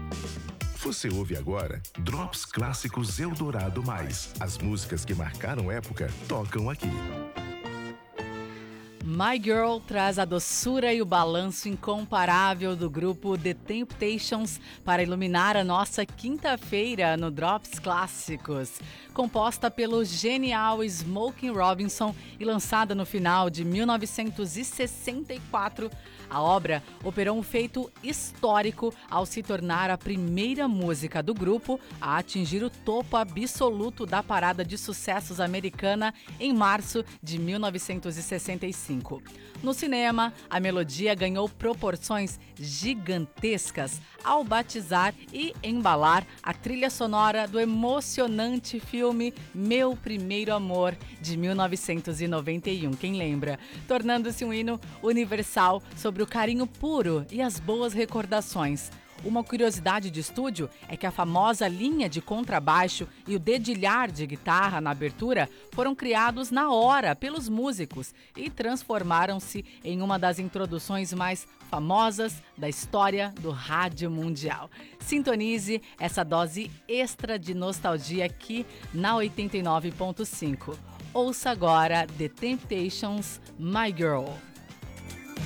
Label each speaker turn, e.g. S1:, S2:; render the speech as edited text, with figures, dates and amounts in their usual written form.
S1: Você ouve agora Drops Clássicos Eldorado Mais. As músicas que marcaram época tocam aqui.
S2: My Girl traz a doçura e o balanço incomparável do grupo The Temptations para iluminar a nossa quinta-feira no Drops Clássicos. Composta pelo genial Smokey Robinson e lançada no final de 1964, a obra operou um feito histórico ao se tornar a primeira música do grupo a atingir o topo absoluto da parada de sucessos americana em março de 1965. No cinema, a melodia ganhou proporções gigantescas ao batizar e embalar a trilha sonora do emocionante filme Meu Primeiro Amor, de 1991, quem lembra? Tornando-se um hino universal sobre o carinho puro e as boas recordações. Uma curiosidade de estúdio é que a famosa linha de contrabaixo e o dedilhar de guitarra na abertura foram criados na hora pelos músicos e transformaram-se em uma das introduções mais famosas da história do rádio mundial. Sintonize essa dose extra de nostalgia aqui na 89.5. Ouça agora The Temptations, My Girl.